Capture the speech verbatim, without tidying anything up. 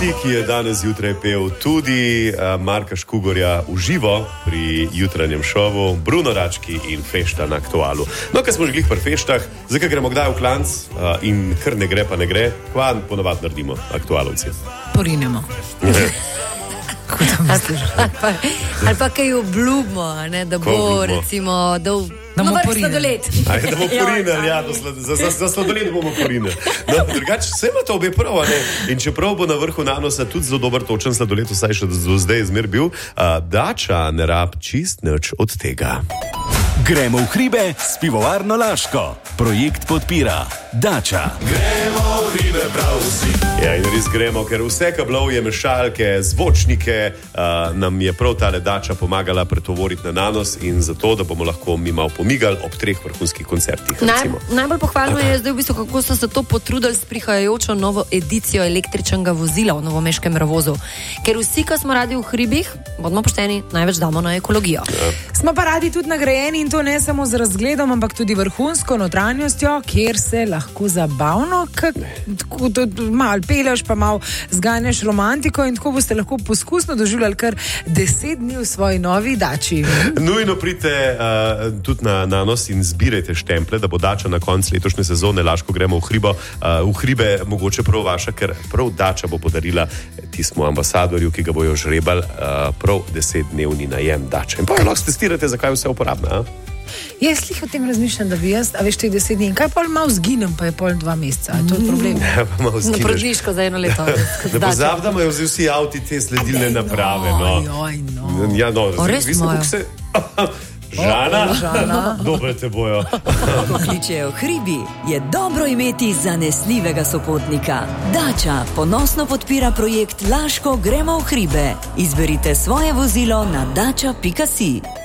Tisti, ki je danes zjutraj pel tudi uh, Marka Škugorja v živo pri jutranjem šovu, Bruno Rački in Fešta na Aktualu. No, ker smo že glih pri feštah, zakaj gremo kdaj v klanc uh, in kar ne gre, pa ne gre, kvan ponovat naredimo aktualovci? Porinemo. Ali pa kaj obljubimo, ne, da bo recimo, da bomo porinili. Da bomo porinili, ja, za, za, za sladoled bomo porinili. No, drugače, vse ima to obe prav, ne? In čeprav bo na vrhu Nanosa tudi zelo dober točen sladoled, vsaj še do zdaj zmer bil, a, Dača ne rab čist nič od tega. Gremo v hribe s pivovarno Laško. Projekt podpira Dača. Gremo v hribe prav vsi. Ja, in res gremo, ker vse kablovje, mešalke, zvočnike uh, nam je prav tale Dača pomagala pretovoriti na Nanos in zato, da bomo lahko mi malo pomigali ob treh vrhunskih koncertih. Naj, najbolj pohvalno je zdaj v bistvu, kako so se to potrudili s prihajajočo novo edicijo električnega vozila v novomeškem Revozu. Ker vsi, ko smo radi v hribih, bodimo pošteni, največ damo na ekologijo. Ja. Smo pa radi tudi nagrajeni in to ne samo z razgledom, ampak tudi vrhunsko notranjostjo, kjer se lahko zabavno, kako malo peleš, pa malo zganjaš romantiko in tako boste lahko poskusno doživljali kar deset dni v svoji novi Dači. Nujno pridite uh, tudi na Nanos in zbirajte štemple, da bo Dača na koncu letošnje sezone, Laško gremo v hribo, uh, v hribe mogoče prav vaša, ker prav Dača bo podarila tistemu ambasadorju, ki ga bojo žrebali, uh, prav desetdnevni najem Dače. In pa lahko testirate, zakaj vse uporabna, a? Jaz slih o tem razmišljam, da bi jaz, a veš, teh deset dni, in kaj pol malo zginem, pa je pol dva meseca, to je problem. Ne, pa malo zgineš. Na prožniško za eno leto. Ne pozab, da imajo vsi avti te sledilne naprave, no. Oj, no. Ja, no, o, res imajo. Se... Žana, o, Žana. Dobre te bojo. Ko kličejo hribi, je dobro imeti zanesljivega sopotnika. Dača ponosno podpira projekt Laško gremo v hribe. Izberite svoje vozilo na dača pika si.